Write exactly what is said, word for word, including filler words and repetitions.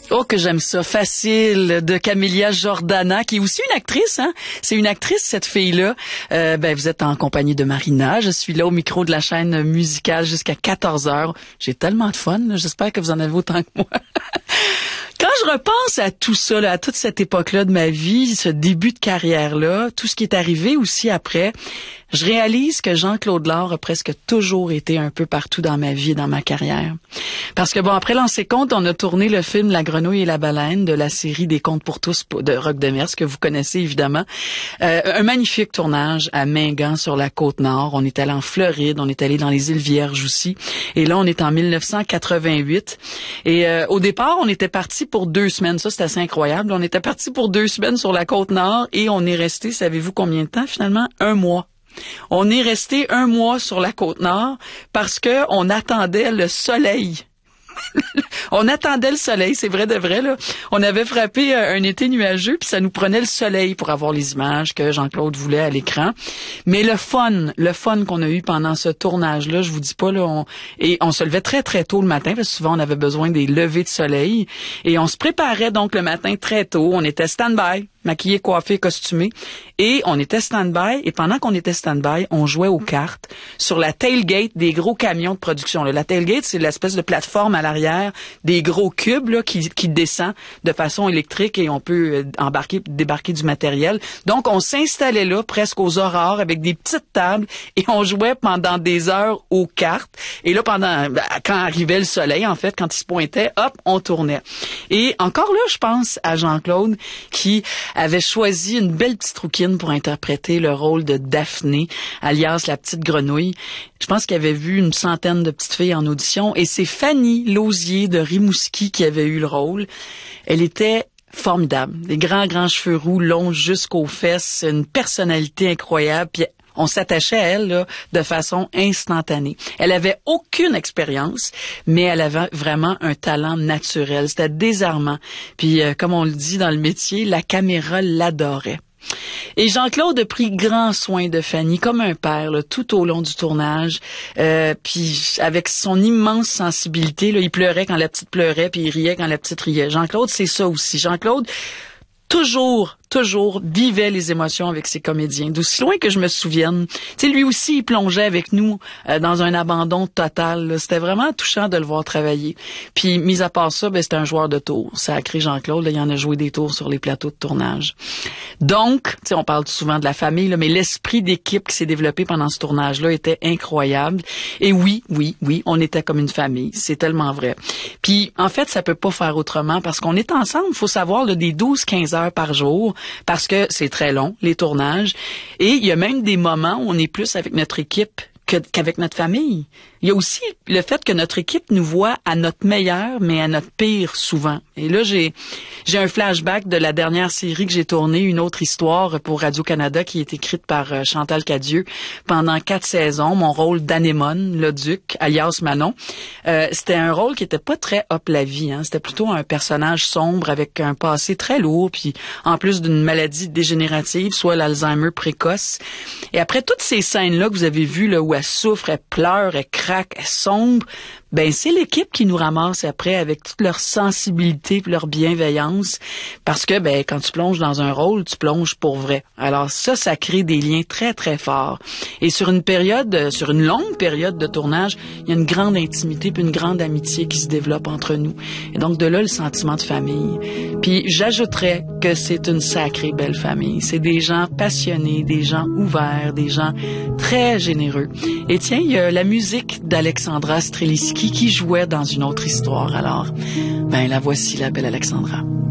Oh, que j'aime ça. Facile, de Camélia Jordana, qui est aussi une actrice, hein. C'est une actrice, cette fille-là. Euh, ben, vous êtes en compagnie de Marina. Je suis là au micro de la chaîne musicale jusqu'à quatorze heures. J'ai tellement de fun, là. J'espère que vous en avez autant que moi. Quand je repense à tout ça, là, à toute cette époque-là de ma vie, ce début de carrière-là, tout ce qui est arrivé aussi après, je réalise que Jean-Claude Lard a presque toujours été un peu partout dans ma vie et dans ma carrière. Parce que bon, après Lancer Conte, on a tourné le film La Grenouille et la Baleine de la série des Contes pour tous de Roch Demers, que vous connaissez évidemment. Euh, un magnifique tournage à Mingan sur la Côte-Nord. On est allé en Floride, on est allé dans les îles Vierges aussi. Et là, on est en mille neuf cent quatre-vingt-huit. Et euh, au départ, on était parti pour deux semaines. Ça, c'est assez incroyable. On était parti pour deux semaines sur la Côte-Nord et on est resté, savez-vous combien de temps finalement? Un mois. On est resté un mois sur la Côte-Nord parce que on attendait le soleil. On attendait le soleil, c'est vrai de vrai, là. On avait frappé un été nuageux, puis ça nous prenait le soleil pour avoir les images que Jean-Claude voulait à l'écran. Mais le fun, le fun qu'on a eu pendant ce tournage-là, je vous dis pas, là, on, et on se levait très, très tôt le matin, parce que souvent, on avait besoin des levées de soleil. Et on se préparait donc le matin très tôt. On était stand-by, maquillés, coiffés, costumés. Et on était stand-by. Et pendant qu'on était stand-by, on jouait aux cartes sur la tailgate des gros camions de production. Là. La tailgate, c'est l'espèce de plateforme à l'arrière des gros cubes là, qui, qui descend de façon électrique et on peut embarquer, débarquer du matériel. Donc, on s'installait là presque aux aurores avec des petites tables et on jouait pendant des heures aux cartes. Et là, pendant quand arrivait le soleil, en fait, quand il se pointait, hop, on tournait. Et encore là, je pense à Jean-Claude qui avait choisi une belle petite rouquine pour interpréter le rôle de Daphné, alias la petite grenouille. Je pense qu'il avait vu une centaine de petites filles en audition et c'est Fanny Lausier de Rimouski qui avait eu le rôle. Elle était formidable. Des grands, grands cheveux roux, longs jusqu'aux fesses, une personnalité incroyable. Puis on s'attachait à elle là, de façon instantanée. Elle avait aucune expérience, mais elle avait vraiment un talent naturel. C'était désarmant. Puis, euh, comme on le dit dans le métier, la caméra l'adorait. Et Jean-Claude a pris grand soin de Fanny, comme un père, là, tout au long du tournage. Euh, puis avec son immense sensibilité, là, il pleurait quand la petite pleurait, puis il riait quand la petite riait. Jean-Claude, c'est ça aussi. Jean-Claude, toujours, toujours vivait les émotions avec ses comédiens. D'aussi loin que je me souvienne. Tu sais, lui aussi, il plongeait avec nous euh, dans un abandon total. Là. C'était vraiment touchant de le voir travailler. Puis, mis à part ça, ben, c'était un joueur de tours. Sacré Jean-Claude, là, il en a joué des tours sur les plateaux de tournage. Donc, tu sais, on parle souvent de la famille, là, mais l'esprit d'équipe qui s'est développé pendant ce tournage-là était incroyable. Et oui, oui, oui, on était comme une famille. C'est tellement vrai. Puis, en fait, ça peut pas faire autrement parce qu'on est ensemble. Il faut savoir, là, des douze quinze heures par jour parce que c'est très long, les tournages. Et il y a même des moments où on est plus avec notre équipe que, qu'avec notre famille. Il y a aussi le fait que notre équipe nous voit à notre meilleur, mais à notre pire souvent. Et là, j'ai j'ai un flashback de la dernière série que j'ai tournée, Une autre histoire pour Radio-Canada, qui est écrite par euh, Chantal Cadieux pendant quatre saisons. Mon rôle d'Anémone, le duc, alias Manon. Euh, c'était un rôle qui était pas très hop la vie. Hein. C'était plutôt un personnage sombre avec un passé très lourd, puis en plus d'une maladie dégénérative, soit l'Alzheimer précoce. Et après toutes ces scènes-là que vous avez vues, là, où elle souffre, elle pleure, elle craque, elle sombre, ben c'est l'équipe qui nous ramasse après avec toute leur sensibilité et leur bienveillance parce que ben quand tu plonges dans un rôle, tu plonges pour vrai. Alors ça, ça crée des liens très très forts. Et sur une période, sur une longue période de tournage, il y a une grande intimité puis une grande amitié qui se développe entre nous. Et donc de là le sentiment de famille. Puis j'ajouterais que c'est une sacrée belle famille. C'est des gens passionnés, des gens ouverts, des gens très généreux. Et tiens, il y a la musique d'Alexandra Streliski qui jouait dans Une autre histoire. Alors, ben la voici, la belle Alexandra.